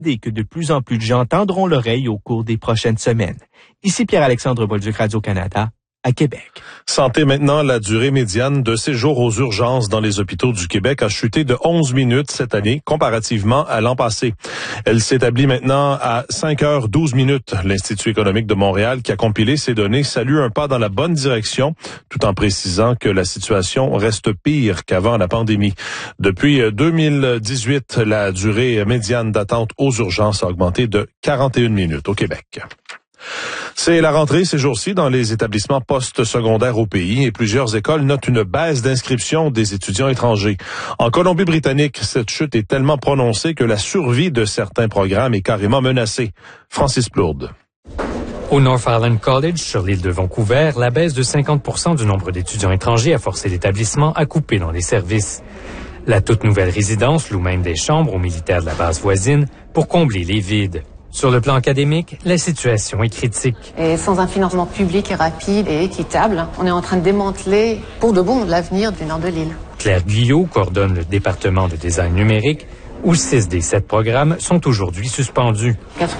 et que de plus en plus de gens tendront l'oreille au cours des prochaines semaines. Ici Pierre-Alexandre Bolduc, Radio-Canada, à Québec. Santé maintenant, la durée médiane de séjour aux urgences dans les hôpitaux du Québec a chuté de 11 minutes cette année, comparativement à l'an passé. Elle s'établit maintenant à 5h12 minutes. L'Institut économique de Montréal, qui a compilé ces données, salue un pas dans la bonne direction, tout en précisant que la situation reste pire qu'avant la pandémie. Depuis 2018, la durée médiane d'attente aux urgences a augmenté de 41 minutes au Québec. C'est la rentrée ces jours-ci dans les établissements postsecondaires au pays et plusieurs écoles notent une baisse d'inscription des étudiants étrangers. En Colombie-Britannique, cette chute est tellement prononcée que la survie de certains programmes est carrément menacée. Francis Plourde. Au North Island College, sur l'île de Vancouver, la baisse de 50% du nombre d'étudiants étrangers a forcé l'établissement à couper dans les services. La toute nouvelle résidence loue même des chambres aux militaires de la base voisine pour combler les vides. Sur le plan académique, la situation est critique. Et sans un financement public et rapide et équitable, on est en train de démanteler pour de bon l'avenir du nord de l'île. Claire Guyot coordonne le département de design numérique où 6 des 7 programmes sont aujourd'hui suspendus.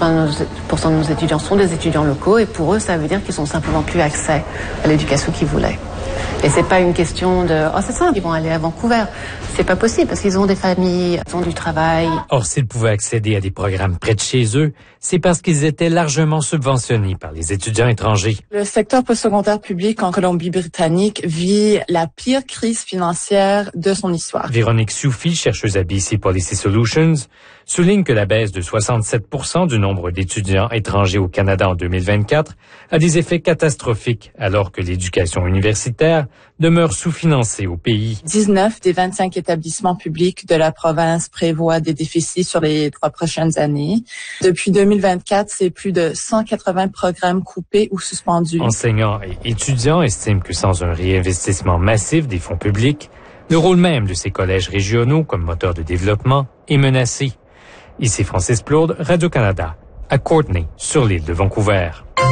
80% de nos étudiants sont des étudiants locaux et pour eux, ça veut dire qu'ils n'ont simplement plus accès à l'éducation qu'ils voulaient. Et c'est pas une question de « oh c'est simple, ils vont aller à Vancouver ». C'est pas possible parce qu'ils ont des familles, ils ont du travail. Or, s'ils pouvaient accéder à des programmes près de chez eux, c'est parce qu'ils étaient largement subventionnés par les étudiants étrangers. Le secteur postsecondaire public en Colombie-Britannique vit la pire crise financière de son histoire. Véronique Soufi, chercheuse à BC Policy Solutions, souligne que la baisse de 67% du nombre d'étudiants étrangers au Canada en 2024 a des effets catastrophiques alors que l'éducation universitaire demeure sous-financée au pays. 19 des 25 établissements publics de la province prévoient des déficits sur les 3 prochaines années. Depuis 2024, c'est plus de 180 programmes coupés ou suspendus. Enseignants et étudiants estiment que sans un réinvestissement massif des fonds publics, le rôle même de ces collèges régionaux comme moteur de développement est menacé. Ici Francis Plourde, Radio-Canada, à Courtenay, sur l'île de Vancouver.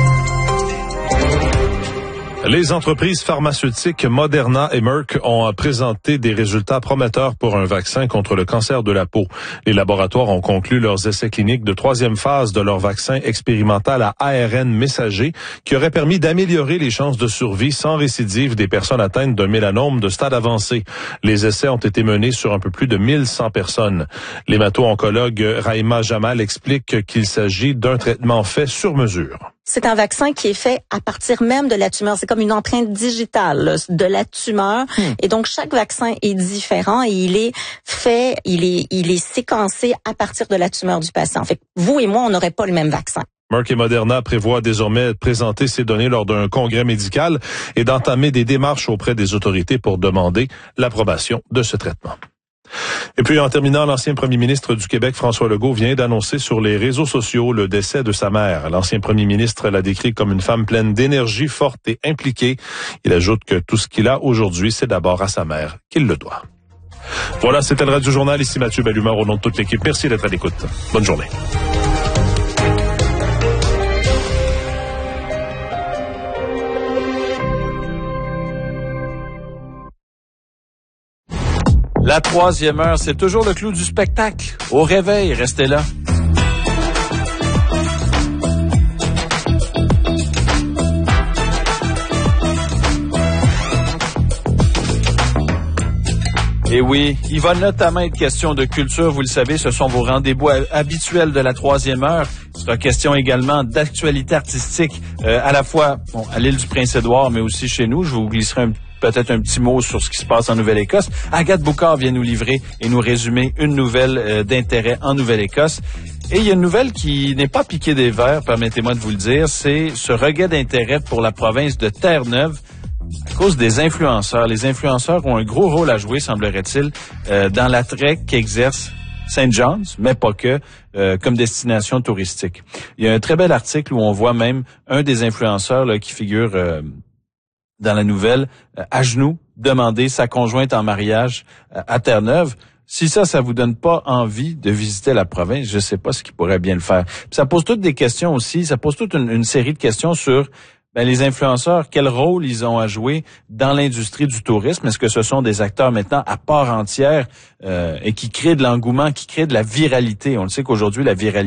Les entreprises pharmaceutiques Moderna et Merck ont présenté des résultats prometteurs pour un vaccin contre le cancer de la peau. Les laboratoires ont conclu leurs essais cliniques de 3e phase de leur vaccin expérimental à ARN messager qui aurait permis d'améliorer les chances de survie sans récidive des personnes atteintes d'un mélanome de stade avancé. Les essais ont été menés sur un peu plus de 1100 personnes. L'hémato-oncologue Raïma Jamal explique qu'il s'agit d'un traitement fait sur mesure. C'est un vaccin qui est fait à partir même de la tumeur. C'est comme une empreinte digitale là, de la tumeur. Et donc, chaque vaccin est différent et il est fait, il est séquencé à partir de la tumeur du patient. Fait que vous et moi, on n'aurait pas le même vaccin. Merck et Moderna prévoient désormais de présenter ces données lors d'un congrès médical et d'entamer des démarches auprès des autorités pour demander l'approbation de ce traitement. Et puis, en terminant, l'ancien premier ministre du Québec, François Legault, vient d'annoncer sur les réseaux sociaux le décès de sa mère. L'ancien premier ministre l'a décrit comme une femme pleine d'énergie, forte et impliquée. Il ajoute que tout ce qu'il a aujourd'hui, c'est d'abord à sa mère qu'il le doit. Voilà, c'était le Radio Journal. Ici Mathieu Bellumeur au nom de toute l'équipe. Merci d'être à l'écoute. Bonne journée. La 3e heure, c'est toujours le clou du spectacle. Au réveil, restez là. Et oui, il va notamment être question de culture. Vous le savez, ce sont vos rendez-vous habituels de la 3e heure. Il sera question également d'actualité artistique, à la fois à l'île du Prince-Édouard, mais aussi chez nous. Je vous glisserai peut-être un petit mot sur ce qui se passe en Nouvelle-Écosse. Agathe Boucard vient nous livrer et nous résumer une nouvelle d'intérêt en Nouvelle-Écosse. Et il y a une nouvelle qui n'est pas piquée des vers, permettez-moi de vous le dire, c'est ce regain d'intérêt pour la province de Terre-Neuve à cause des influenceurs. Les influenceurs ont un gros rôle à jouer, semblerait-il, dans l'attrait qu'exerce St. John's, mais pas que, comme destination touristique. Il y a un très bel article où on voit même un des influenceurs là, qui figure dans la nouvelle, à genoux, demander sa conjointe en mariage à Terre-Neuve. Si ça vous donne pas envie de visiter la province, je sais pas ce qui pourrait bien le faire. Puis ça pose toutes des questions aussi, ça pose toute une série de questions sur les influenceurs, quel rôle ils ont à jouer dans l'industrie du tourisme. Est-ce que ce sont des acteurs maintenant à part entière et qui créent de l'engouement, qui créent de la viralité? On le sait qu'aujourd'hui, la viralité